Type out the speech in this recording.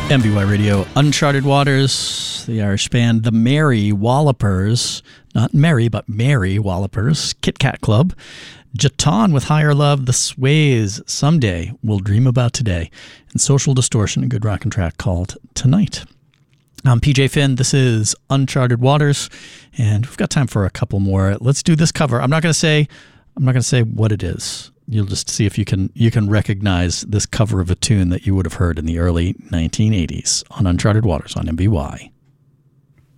MBY Radio, Uncharted Waters, the Irish band The Mary Wallopers, not Mary, but Mary Wallopers, Kit Kat Club, Jaton with Higher Love, The Sways, Someday We'll Dream About Today, and Social Distortion, a good rockin' track called Tonight. I'm PJ Finn, this is Uncharted Waters, and we've got time for a couple more. Let's do this cover. I'm not going to say what it is. You'll just see if you can recognize this cover of a tune that you would have heard in the early 1980s on Uncharted Waters on MBY.